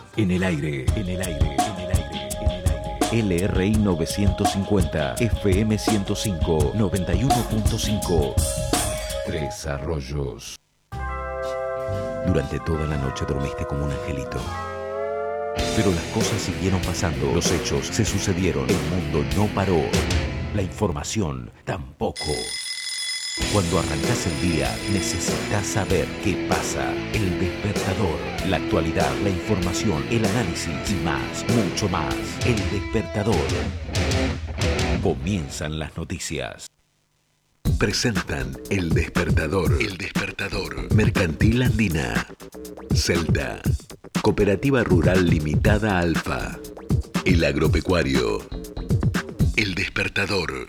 En el aire, en el aire, en el aire, en el aire. LRI 950, FM 105, 91.5. Tres Arroyos. Durante toda la noche dormiste como un angelito. Pero las cosas siguieron pasando, los hechos se sucedieron, el mundo no paró, la información tampoco. Cuando arrancás el día, necesitas saber qué pasa. El despertador, la actualidad, la información, el análisis y más, mucho más. El despertador. Comienzan las noticias. Presentan El Despertador. El Despertador. Mercantil Andina. Celta. Cooperativa Rural Limitada Alfa. El Agropecuario. El Despertador.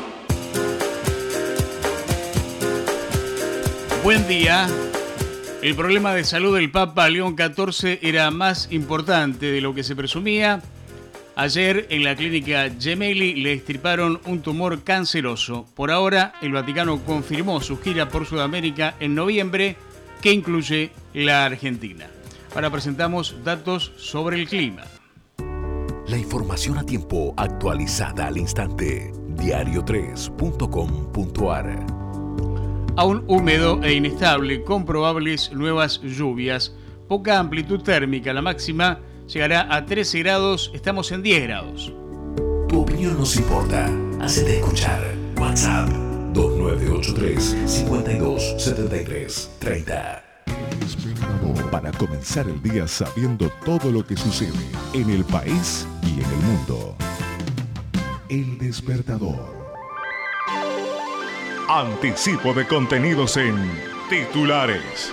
Buen día. El problema de salud del Papa León XIV era más importante de lo que se presumía. Ayer en la clínica Gemelli le extirparon un tumor canceroso. Por ahora, el Vaticano confirmó su gira por Sudamérica en noviembre, que incluye la Argentina. Ahora presentamos datos sobre el clima. La información a tiempo, actualizada al instante. Diario3.com.ar. Aún húmedo e inestable, con probables nuevas lluvias. Poca amplitud térmica, la máxima llegará a 13 grados, estamos en 10 grados. Tu opinión nos importa. Hacete escuchar. WhatsApp 2983 52 73 30. Despertador, para comenzar el día sabiendo todo lo que sucede en el país y en el mundo. El Despertador. Anticipo de contenidos en titulares.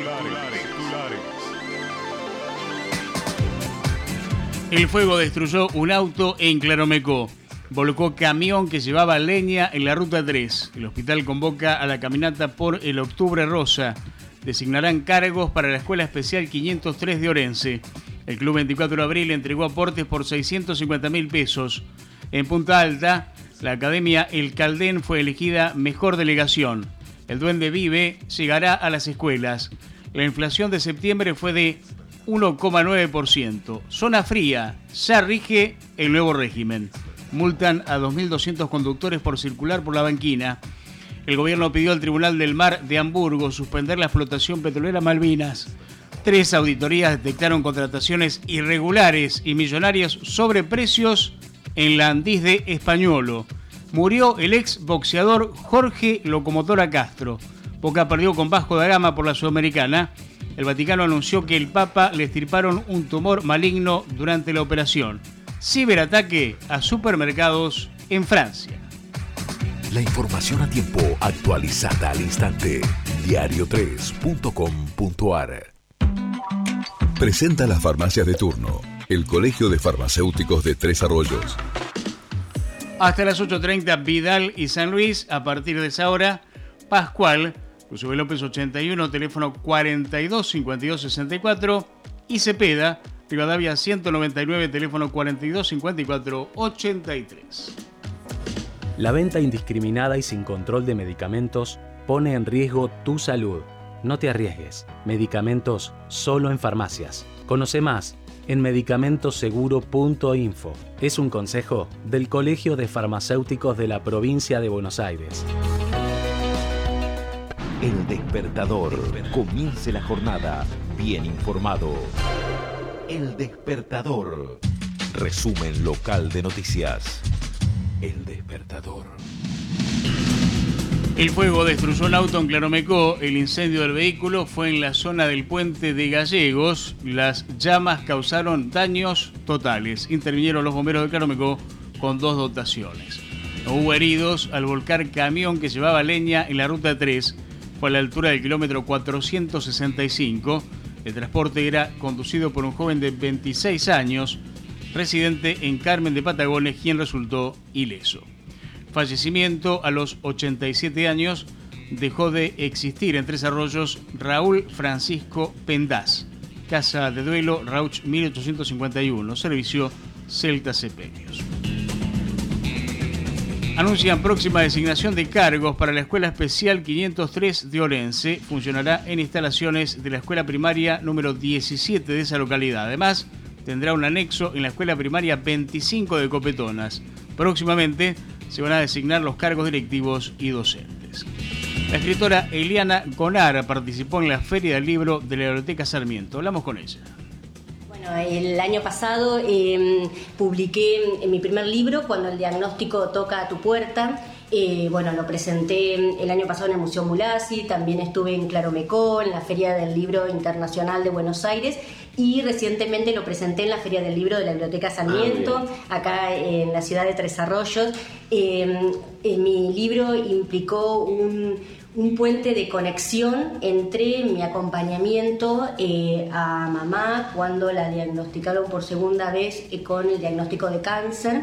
El fuego destruyó un auto en Claromecó. Volcó camión que llevaba leña en la ruta 3. El hospital convoca a la caminata por el Octubre Rosa. Designarán cargos para la Escuela Especial 503 de Orense. El Club 24 de Abril entregó aportes por 650.000 pesos. En Punta Alta, la Academia El Caldén fue elegida mejor delegación. El Duende Vive llegará a las escuelas. La inflación de septiembre fue de 1,9%. Zona fría, ya rige el nuevo régimen. Multan a 2.200 conductores por circular por la banquina. El gobierno pidió al Tribunal del Mar de Hamburgo suspender la explotación petrolera Malvinas. 3 auditorías detectaron contrataciones irregulares y millonarias sobre precios en la Andís de Españolo. Murió el ex boxeador Jorge Locomotora Castro. Boca perdió con Vasco da Gama por la Sudamericana. El Vaticano anunció que el Papa le extirparon un tumor maligno durante la operación. Ciberataque a supermercados en Francia. La información a tiempo, actualizada al instante. Diario3.com.ar. Presenta las farmacias de turno. El Colegio de Farmacéuticos de Tres Arroyos. Hasta las 8:30, Vidal y San Luis. A partir de esa hora, Pascual, José López 81, teléfono 42 52 64. Y Cepeda, Rivadavia 199, teléfono 42 54 83. La venta indiscriminada y sin control de medicamentos pone en riesgo tu salud. No te arriesgues. Medicamentos solo en farmacias. Conoce más en medicamentoseguro.info. Es un consejo del Colegio de Farmacéuticos de la Provincia de Buenos Aires. El Despertador. Comience la jornada bien informado. El Despertador. Resumen local de noticias. El Despertador. El fuego destruyó un auto en Claromecó. El incendio del vehículo fue en la zona del puente de Gallegos. Las llamas causaron daños totales. Intervinieron los bomberos de Claromecó con 2 dotaciones. No hubo heridos al volcar camión que llevaba leña en la ruta 3. Fue a la altura del kilómetro 465. El transporte era conducido por un joven de 26 años, residente en Carmen de Patagones, quien resultó ileso. Fallecimiento a los 87 años. Dejó de existir en Tres Arroyos Raúl Francisco Pendaz. Casa de Duelo, Rauch 1851. Servicio Celta Cepenios. Anuncian próxima designación de cargos para la Escuela Especial 503 de Orense. Funcionará en instalaciones de la escuela primaria número 17 de esa localidad. Además, tendrá un anexo en la escuela primaria 25 de Copetonas. Próximamente se van a designar los cargos directivos y docentes. La escritora Eliana Conar participó en la Feria del Libro de la Biblioteca Sarmiento. Hablamos con ella. Bueno, el año pasado publiqué mi primer libro, Cuando el diagnóstico toca a tu puerta. Lo presenté el año pasado en el Museo Mulasi, también estuve en Claromecó, en la Feria del Libro Internacional de Buenos Aires, y recientemente lo presenté en la Feria del Libro de la Biblioteca Sarmiento, acá en la ciudad de Tres Arroyos. Mi libro implicó un puente de conexión entre mi acompañamiento a mamá cuando la diagnosticaron por segunda vez con el diagnóstico de cáncer,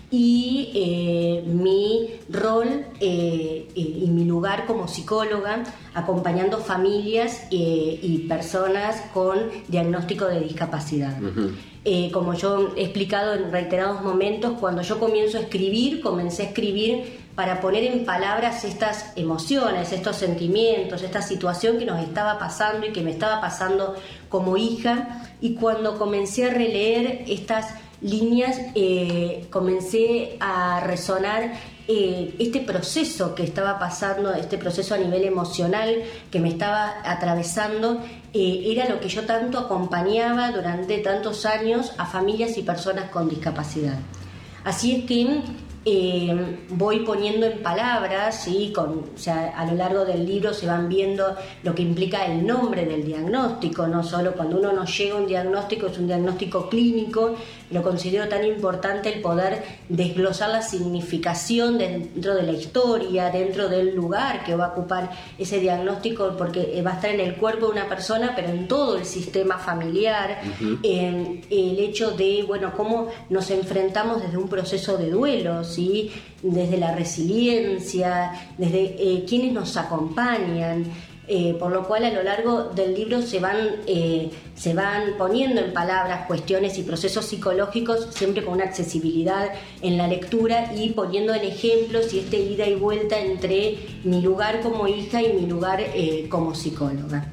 y mi rol y mi lugar como psicóloga acompañando familias y personas con diagnóstico de discapacidad. Como yo he explicado en reiterados momentos, cuando yo comencé a escribir para poner en palabras estas emociones, estos sentimientos, esta situación que nos estaba pasando y que me estaba pasando como hija, y cuando comencé a releer estas líneas, comencé a resonar este proceso que estaba pasando, este proceso a nivel emocional que me estaba atravesando, era lo que yo tanto acompañaba durante tantos años a familias y personas con discapacidad. Así es que voy poniendo en palabras, ¿sí? A lo largo del libro se van viendo lo que implica el nombre del diagnóstico, no solo cuando uno nos llega un diagnóstico, es un diagnóstico clínico. Lo considero tan importante el poder desglosar la significación dentro de la historia, dentro del lugar que va a ocupar ese diagnóstico, porque va a estar en el cuerpo de una persona, pero en todo el sistema familiar. El hecho de, cómo nos enfrentamos desde un proceso de duelo, ¿sí? Desde la resiliencia, desde quienes nos acompañan. Por lo cual a lo largo del libro se van poniendo en palabras cuestiones y procesos psicológicos, siempre con una accesibilidad en la lectura, y poniendo en ejemplos y este ida y vuelta entre mi lugar como hija y mi lugar como psicóloga.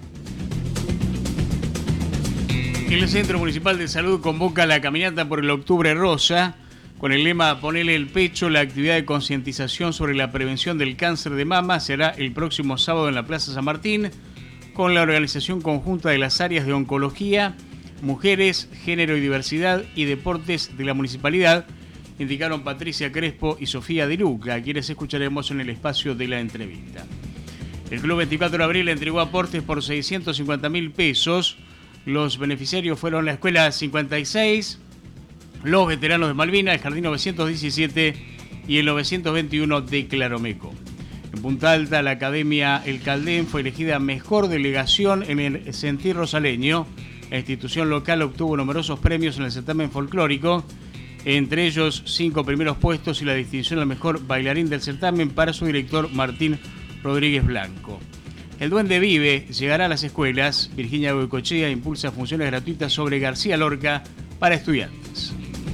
El Centro Municipal de Salud convoca la caminata por el Octubre Rosa con el lema Ponele el pecho. La actividad de concientización sobre la prevención del cáncer de mama será el próximo sábado en la Plaza San Martín, con la organización conjunta de las áreas de oncología, mujeres, género y diversidad y deportes de la municipalidad, indicaron Patricia Crespo y Sofía Di Luca, a quienes escucharemos en el espacio de la entrevista. El Club 24 de Abril entregó aportes por 650.000 pesos. Los beneficiarios fueron la Escuela 56, los veteranos de Malvinas, el Jardín 917 y el 921 de Claromeco. En Punta Alta, la Academia El Caldén fue elegida mejor delegación en el Sentir Rosaleño. La institución local obtuvo numerosos premios en el certamen folclórico, entre ellos 5 primeros puestos y la distinción al mejor bailarín del certamen para su director Martín Rodríguez Blanco. El Duende Vive llegará a las escuelas. Virginia Goicoechea impulsa funciones gratuitas sobre García Lorca para estudiantes.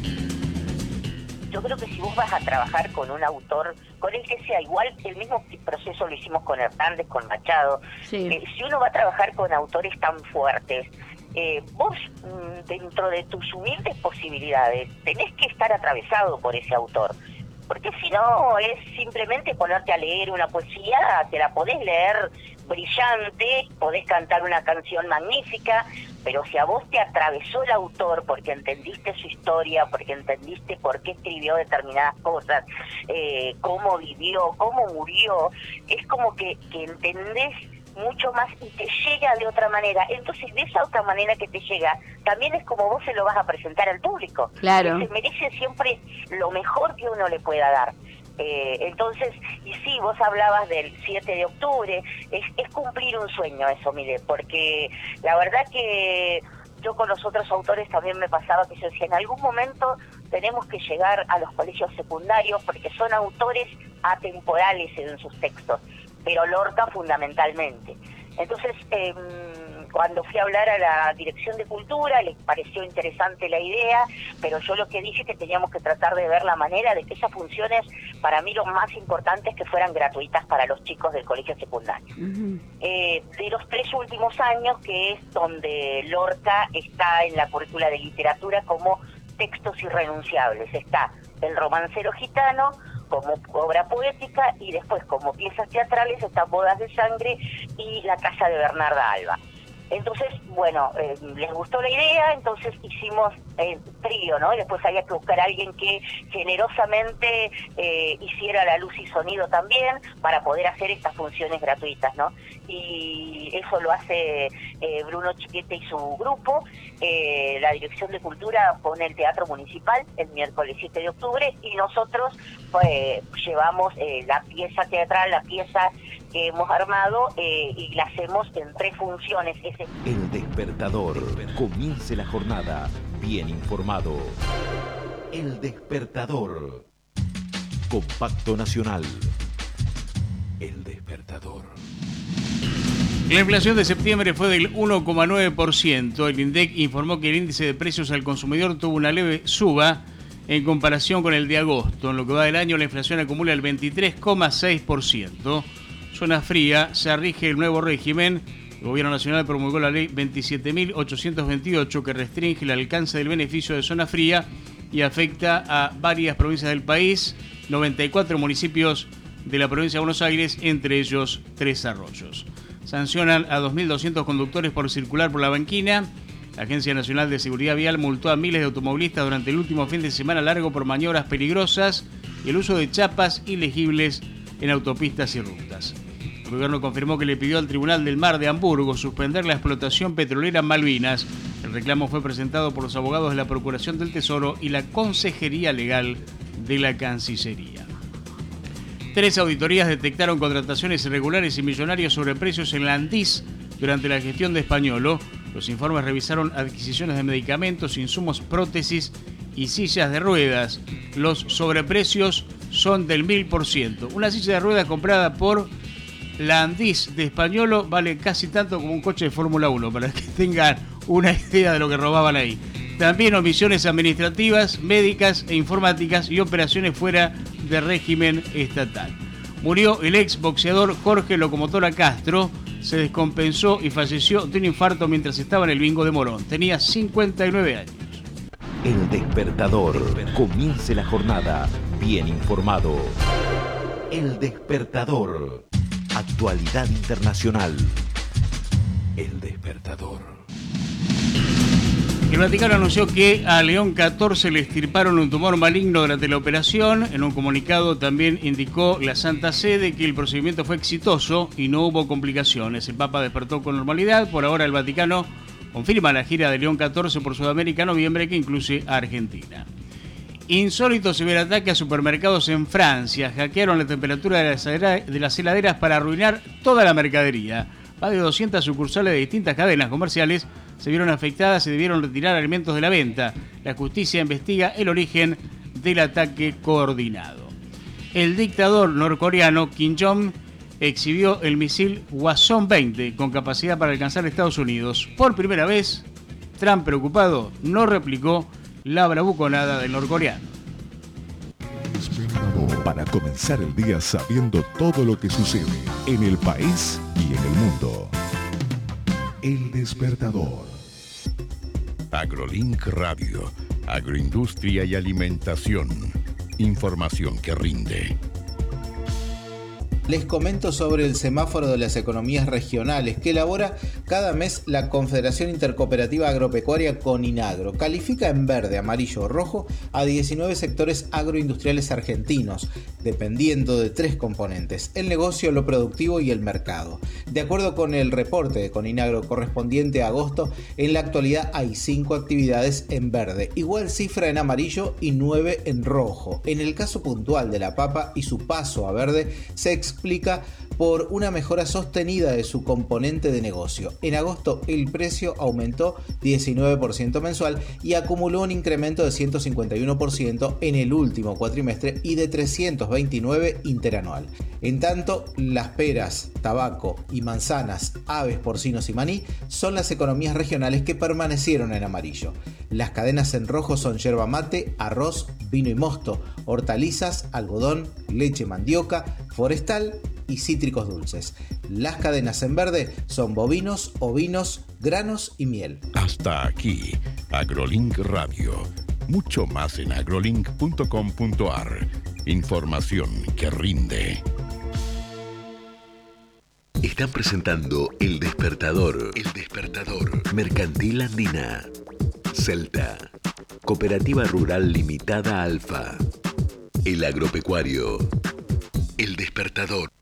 Yo creo que si vos vas a trabajar con un autor, con el que sea igual, el mismo proceso lo hicimos con Hernández, con Machado. Sí. Si uno va a trabajar con autores tan fuertes, vos, dentro de tus humildes posibilidades, tenés que estar atravesado por ese autor. Porque si no, es simplemente ponerte a leer una poesía, te la podés leer brillante, podés cantar una canción magnífica, pero si a vos te atravesó el autor porque entendiste su historia, porque entendiste por qué escribió determinadas cosas, cómo vivió, cómo murió, es como que entendés mucho más y te llega de otra manera. Entonces, de esa otra manera que te llega, también es como vos se lo vas a presentar al público. Claro. Se merece siempre lo mejor que uno le pueda dar. Entonces, y sí, vos hablabas del 7 de octubre, es cumplir un sueño eso, mire, porque la verdad que yo con los otros autores también me pasaba que yo decía, en algún momento tenemos que llegar a los colegios secundarios porque son autores atemporales en sus textos, pero Lorca fundamentalmente. Entonces, cuando fui a hablar a la Dirección de Cultura, les pareció interesante la idea, pero yo lo que dije es que teníamos que tratar de ver la manera de que esas funciones, para mí lo más importante es que fueran gratuitas para los chicos del colegio secundario. De los 3 últimos años, que es donde Lorca está en la currícula de literatura como textos irrenunciables, está El romancero gitano como obra poética, y después como piezas teatrales están Bodas de sangre y La casa de Bernarda Alba. Entonces, bueno, les gustó la idea, entonces hicimos trío, ¿no? Y después había que buscar a alguien que generosamente hiciera la luz y sonido también para poder hacer estas funciones gratuitas, ¿no? Y eso lo hace Bruno Chiquete y su grupo. La Dirección de Cultura pone el Teatro Municipal el miércoles 7 de octubre y nosotros pues llevamos la pieza teatral, la pieza que hemos armado y la hacemos en 3 funciones. El Despertador. Comience la jornada bien informado. El Despertador. Compacto Nacional. El Despertador. La inflación de septiembre fue del 1,9%. El INDEC informó que el índice de precios al consumidor tuvo una leve suba en comparación con el de agosto. En lo que va del año, la inflación acumula el 23,6%. Zona fría, se rige el nuevo régimen. El Gobierno Nacional promulgó la ley 27.828 que restringe el alcance del beneficio de zona fría y afecta a varias provincias del país, 94 municipios de la provincia de Buenos Aires, entre ellos 3 Arroyos. Sancionan a 2.200 conductores por circular por la banquina. La Agencia Nacional de Seguridad Vial multó a miles de automovilistas durante el último fin de semana largo por maniobras peligrosas y el uso de chapas ilegibles en autopistas y rutas. El gobierno confirmó que le pidió al Tribunal del Mar de Hamburgo suspender la explotación petrolera en Malvinas. El reclamo fue presentado por los abogados de la Procuración del Tesoro y la Consejería Legal de la Cancillería. 3 auditorías detectaron contrataciones irregulares y millonarios sobre precios en la Andis durante la gestión de Españolo. Los informes revisaron adquisiciones de medicamentos, insumos, prótesis y sillas de ruedas. Los sobreprecios son del 1000%. Una silla de ruedas comprada por la Andis de Españolo vale casi tanto como un coche de Fórmula 1, para que tengan una idea de lo que robaban ahí. También omisiones administrativas, médicas e informáticas y operaciones fuera de régimen estatal. Murió el ex boxeador Jorge Locomotora Castro. Se descompensó y falleció de un infarto mientras estaba en el bingo de Morón. Tenía 59 años. El Despertador. Comience la jornada bien informado. El Despertador. Actualidad internacional. El Despertador. El Vaticano anunció que a León XIV le extirparon un tumor maligno durante la operación. En un comunicado también indicó la Santa Sede que el procedimiento fue exitoso y no hubo complicaciones. El Papa despertó con normalidad. Por ahora el Vaticano confirma la gira de León XIV por Sudamérica en noviembre, que incluye a Argentina. Insólito ciberataque a supermercados en Francia. Hackearon la temperatura de las heladeras para arruinar toda la mercadería. Más de 200 sucursales de distintas cadenas comerciales se vieron afectadas y debieron retirar alimentos de la venta. La justicia investiga el origen del ataque coordinado. El dictador norcoreano Kim Jong exhibió el misil Hwasong-20 con capacidad para alcanzar Estados Unidos. Por primera vez, Trump, preocupado, no replicó la bravuconada del norcoreano. Para comenzar el día sabiendo todo lo que sucede en el país y en el mundo. El Despertador. AgroLink Radio. Agroindustria y alimentación. Información que rinde. Les comento sobre el semáforo de las economías regionales que elabora cada mes la Confederación Intercooperativa Agropecuaria Coninagro. Califica en verde, amarillo o rojo a 19 sectores agroindustriales argentinos, dependiendo de 3 componentes: el negocio, lo productivo y el mercado. De acuerdo con el reporte de Coninagro correspondiente a agosto, en la actualidad hay 5 actividades en verde, igual cifra en amarillo y 9 en rojo. En el caso puntual de la papa y su paso a verde, se explica por una mejora sostenida de su componente de negocio. En agosto el precio aumentó 19% mensual y acumuló un incremento de 151% en el último cuatrimestre y de 329% interanual. En tanto, las peras, tabaco y manzanas, aves, porcinos y maní son las economías regionales que permanecieron en amarillo. Las cadenas en rojo son yerba mate, arroz, vino y mosto, hortalizas, algodón, leche, mandioca, forestal y cítricos dulces. Las cadenas en verde son bovinos, ovinos, granos y miel. Hasta aquí, AgroLink Radio. Mucho más en agrolink.com.ar. Información que rinde. Están presentando El Despertador. El Despertador. Mercantil Andina. Celta. Cooperativa Rural Limitada Alfa. El Agropecuario. El Despertador.